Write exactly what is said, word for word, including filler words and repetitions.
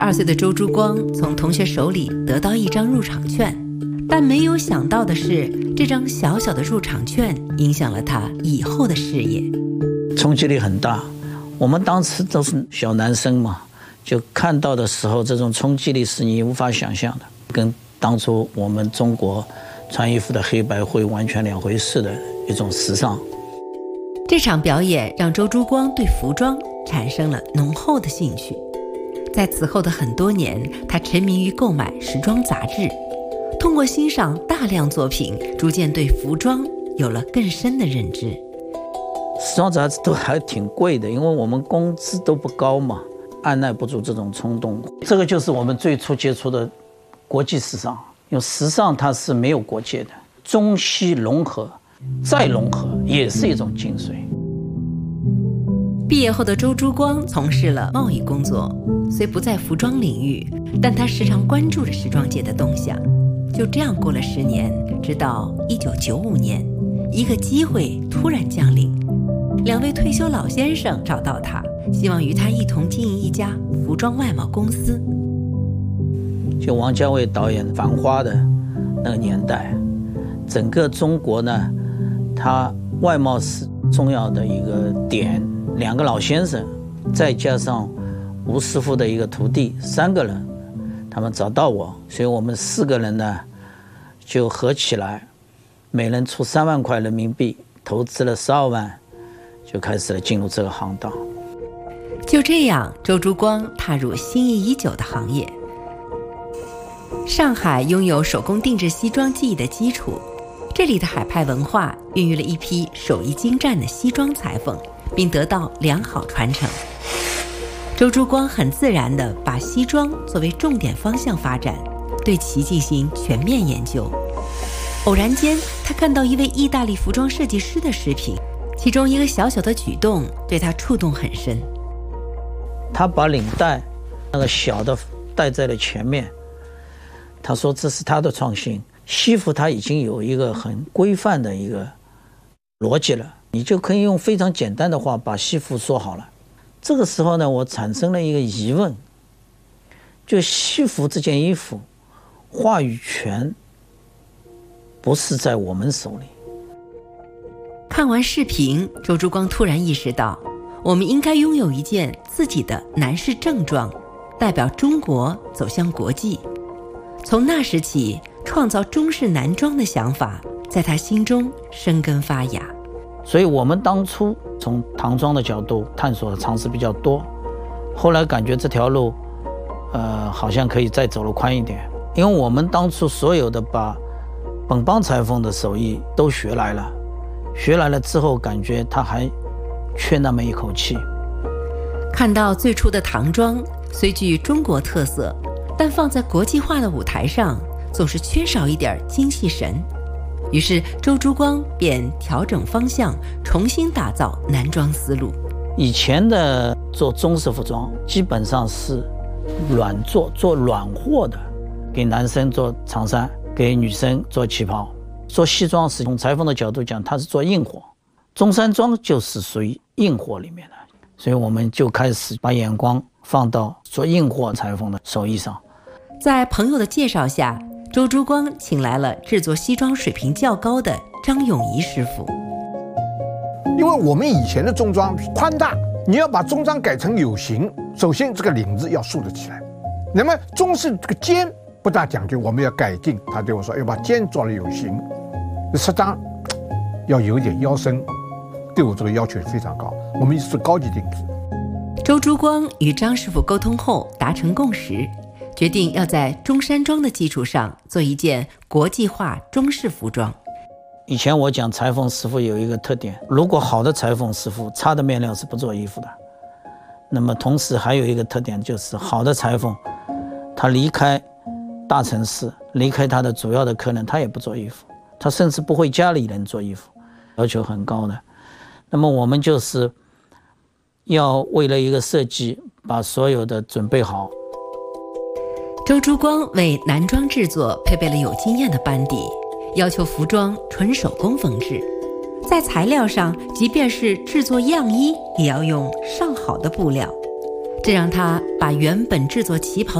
二岁的周珠光从同学手里得到一张入场券，但没有想到的是，这张小小的入场券影响了他以后的事业， 冲击力很大。我们当时都是小男生嘛，就看到的时候，这种冲击力是你无法想象的，跟当初我们中国穿衣服的黑白灰完全两回事的一种时尚。 这场表演让周珠光对服装产生了浓厚的兴趣，在此后的很多年，他沉迷于购买时装杂志，通过欣赏大量作品，逐渐对服装有了更深的认知。 时装杂志都还挺贵的，因为我们工资都不高嘛，按耐不住这种冲动。这个就是我们最初接触的国际时尚，因为时尚它是没有国界的，中西融合，再融合也是一种精髓。 毕业后的周珠光从事了贸易工作，虽不在服装领域，但他时常关注着时装界的动向。就这样过了十年，直到一九九五年，一个机会突然降临，两位退休老先生找到他，希望与他一同经营一家服装外贸公司。 就王家卫导演《繁花》的那个年代，整个中国呢，它外贸是重要的一个点。两个老先生，再加上吴师傅的一个徒弟，三个人，他们找到我，所以我们四个人呢，就合起来，每人出三万块人民币，投资了十二万，就开始了进入这个行当。 就这样，周珠光踏入心仪已久的行业。上海拥有手工定制西装技艺的基础，这里的海派文化孕育了一批手艺精湛的西装裁缝，并得到良好传承。周珠光很自然地把西装作为重点方向发展，对其进行全面研究。偶然间，他看到一位意大利服装设计师的视频，其中一个小小的举动对他触动很深。 他把领带那个小的戴在了前面，他说这是他的创新。西服它已经有一个很规范的一个逻辑了，你就可以用非常简单的话把西服说好了。这个时候呢，我产生了一个疑问，就西服这件衣服话语权不是在我们手里。 看完视频，周珠光突然意识到，我们应该拥有一件自己的男士正装，代表中国走向国际。从那时起，创造中式男装的想法在他心中生根发芽。 所以我们当初从唐装的角度探索的尝试比较多，后来感觉这条路呃，好像可以再走得宽一点。因为我们当初所有的把本帮裁缝的手艺都学来了，学来了之后感觉他还缺那么一口气。 看到最初的唐装虽具中国特色，但放在国际化的舞台上总是缺少一点精气神。于是周珠光便调整方向，重新打造男装思路。 以前的做中式服装基本上是软做，做软货的，给男生做长衫，给女生做旗袍。做西装是从裁缝的角度讲，它是做硬货，中山装就是属于硬货里面的，所以我们就开始把眼光放到做硬货裁缝的手艺上。 在朋友的介绍下，周珠光请来了制作西装水平较高的张永仪师傅。 因为我们以前的中装宽大，你要把中装改成有型，首先这个领子要竖得起来。那么中式这个肩不大讲究，我们要改进。他对我说要把肩做得有型，适当要有一点腰身，对我这个要求非常高。我们是高级定制。 周珠光与张师傅沟通后达成共识，决定要在中山装的基础上做一件国际化中式服装。 以前我讲裁缝师傅有一个特点，如果好的裁缝师傅差的面料是不做衣服的。那么同时还有一个特点，就是好的裁缝他离开大城市，离开他的主要的客人，他也不做衣服，他甚至不会家里人做衣服，要求很高的。那么我们就是要为了一个设计把所有的准备好。 周珠光为男装制作配备了有经验的班底，要求服装纯手工缝制，在材料上即便是制作样衣也要用上好的布料。 这让他把原本制作旗袍